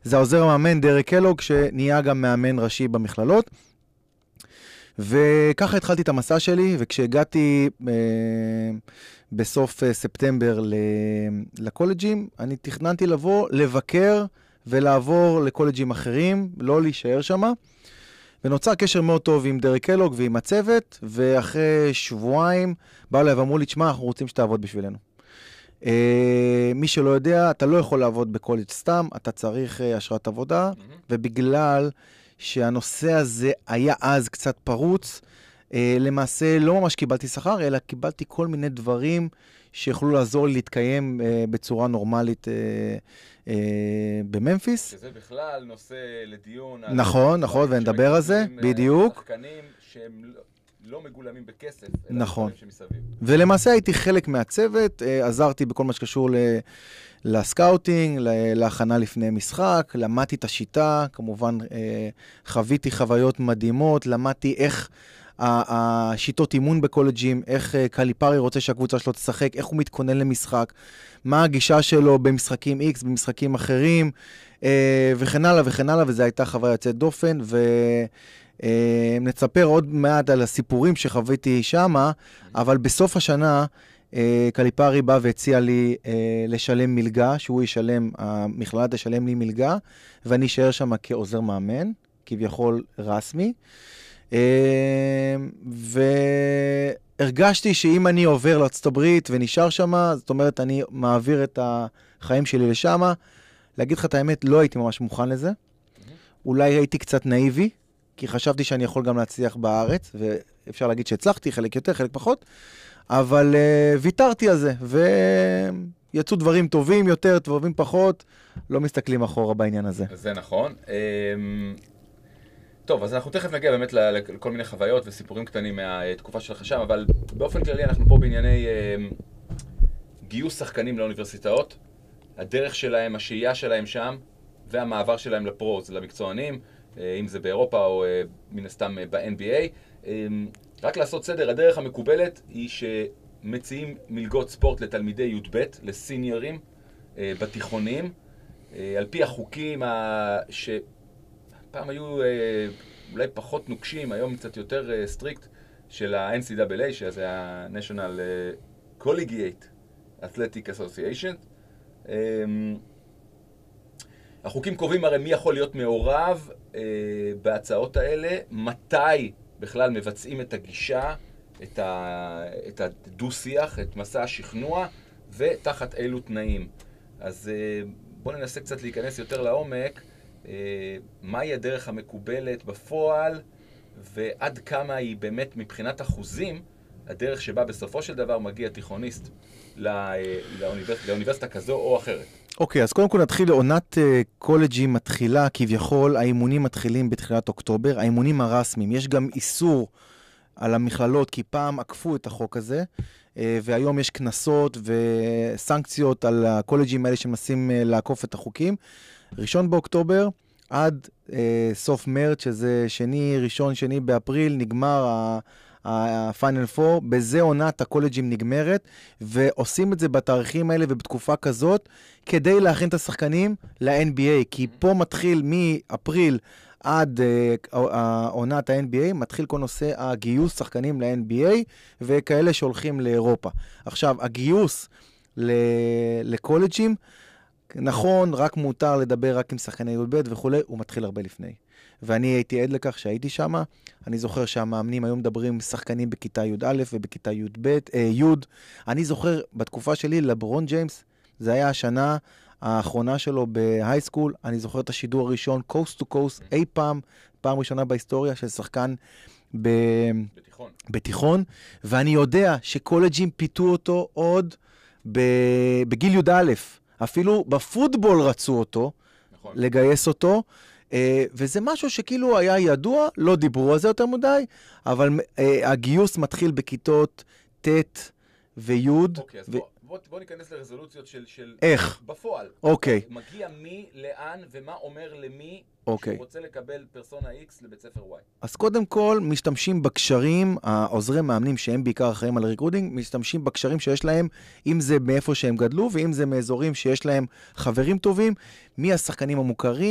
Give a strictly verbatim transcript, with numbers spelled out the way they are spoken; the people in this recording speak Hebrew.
זה העוזר המאמן דרק קלוג, שנהיה גם מאמן ראשי במכללות. וככה התחלתי את המסע שלי, וכשהגעתי אה, בסוף אה, ספטמבר ל- לקולג'ים, אני תכננתי לבוא, לבקר ולעבור לקולג'ים אחרים, לא להישאר שם. ונוצר קשר מאוד טוב עם דרק קלוג ועם הצוות, ואחרי שבועיים באו אליי ואמרו לי, תשמע, אנחנו רוצים שתעבוד בשבילנו. Uh, מי שלא יודע, אתה לא יכול לעבוד בקולג' סתם, אתה צריך uh, אשרת עבודה, mm-hmm. ובגלל שהנושא הזה היה אז קצת פרוץ, uh, למעשה לא ממש קיבלתי שכר, אלא קיבלתי כל מיני דברים שיכולו לעזור לי להתקיים uh, בצורה נורמלית uh, uh, בממפיס. שזה בכלל נושא לדיון. נכון, נכון, ונדבר על זה, בדיוק. שחקנים שהם לא... לא מגולמים בכסף, נכון. אלא שמסביב. ולמעשה הייתי חלק מהצוות, עזרתי בכל מה שקשור לסקאוטינג, להכנה לפני משחק, למדתי את השיטה, כמובן חוויתי חוויות מדהימות, למדתי איך השיטות אימון בקולג'ים, איך קליפרי רוצה שהקבוצה שלו תשחק, איך הוא מתכונן למשחק, מה הגישה שלו במשחקים X, במשחקים אחרים, וכן הלאה וכן הלאה, וזו הייתה חוויה יוצאת דופן, ו... Uh, נצפר עוד מעט על הסיפורים שחוויתי שמה, אבל בסוף השנה uh, קליפרי בא והציע לי uh, לשלם מלגה, שהוא ישלם, המכללה תשלם לי מלגה, ואני אשאר שם כעוזר מאמן, כביכול רסמי. Uh, והרגשתי שאם אני עובר לארצות הברית ונשאר שם, זאת אומרת, אני מעביר את החיים שלי לשם. להגיד לך את האמת, לא הייתי ממש מוכן לזה. אולי הייתי קצת נאיבי, כי חשבתי שאני יכול גם להצליח בארץ, ואפשר להגיד שהצלחתי, חלק יותר, חלק פחות, אבל uh, ויתרתי על זה, ויצאו דברים טובים יותר, טובים פחות, לא מסתכלים אחורה בעניין הזה. זה נכון. טוב, אז אנחנו תכף נגיע באמת לכל מיני חוויות וסיפורים קטנים מהתקופה שלך שם, אבל באופן כללי אנחנו פה בענייני גיוס שחקנים לאוניברסיטאות, הדרך שלהם, השהייה שלהם שם, והמעבר שלהם לפרוז, למקצוענים, אם זה באירופה או מן הסתם ב-אן בי איי. רק לעשות סדר, הדרך המקובלת היא שמציעים מלגות ספורט לתלמידי י"ב, לסיניורים בתיכונים, על פי החוקים שפעם היו אולי פחות נוקשים, היום קצת יותר סטריקט, של ה-אן סי דאבל איי, שזה ה-National Collegiate Athletic Association. החוקים קובעים הרי מי יכול להיות מעורב אה, בהצעות האלה, מתי בכלל מבצעים את הגישה, את, ה, את הדו-שיח, את מסע השכנוע, ותחת אילו תנאים. אז אה, בואו ננסה קצת להיכנס יותר לעומק, אה, מהי הדרך המקובלת בפועל, ועד כמה היא באמת מבחינת אחוזים, הדרך שבה בסופו של דבר מגיע תיכוניסט לא, לאוניברסיטה, לאוניברסיטה כזו או אחרת. אוקיי, okay, אז קודם כל נתחיל לעונת uh, קולג'ים מתחילה, כביכול, האימונים מתחילים בתחילת אוקטובר, האימונים הרסמיים, יש גם איסור על המכללות, כי פעם עקפו את החוק הזה, uh, והיום יש כנסות וסנקציות על הקולג'ים האלה שמנסים uh, לעקוף את החוקים. ראשון באוקטובר עד uh, סוף מרץ, שזה שני, ראשון, שני באפריל, נגמר ה... הפיינל פור, בזה עונת הקולג'ים נגמרת, ועושים את זה בתאריכים האלה ובתקופה כזאת, כדי להכין את השחקנים ל-אן בי איי, כי פה מתחיל מאפריל עד uh, עונת ה-אן בי איי, מתחיל כל נושא הגיוס שחקנים ל-אן בי איי, וכאלה שהולכים לאירופה. עכשיו, הגיוס לקולג'ים, נכון, רק מותר לדבר רק עם שחקני י"ב וכולי, הוא מתחיל הרבה לפני. ואני הייתי עד לכך שהייתי שם, אני זוכר שהמאמנים היום מדברים שחקנים בכיתה י"א ובכיתה י"ב, אה, י'. אני זוכר בתקופה שלי, לברון ג'יימס, זה היה השנה האחרונה שלו בהייסקול, אני זוכר את השידור הראשון, קוסט טו קוסט, אי פעם, פעם ראשונה בהיסטוריה של שחקן ב... בתיכון. בתיכון, ואני יודע שקולג'ים פיתו אותו עוד ב... בגיל י"א, אפילו בפוטבול רצו אותו, נכון. לגייס אותו, Uh, וזה משהו שכאילו היה ידוע, לא דיברו על זה יותר מדי, אבל uh, הגיוס מתחיל בכיתות ט' וי'. אוקיי, אז ו... בוא, בוא, בוא ניכנס לרזולוציות של... של... איך? בפועל. אוקיי. מגיע מי, לאן, ומה אומר למי אוקיי. שהוא רוצה לקבל פרסונה X לבית ספר Y. אז קודם כל, משתמשים בקשרים, העוזרי מאמנים שהם בעיקר אחראים על הריקרודינג, משתמשים בקשרים שיש להם, אם זה מאיפה שהם גדלו, ואם זה מאזורים שיש להם חברים טובים, מי השחקנים המוכרים,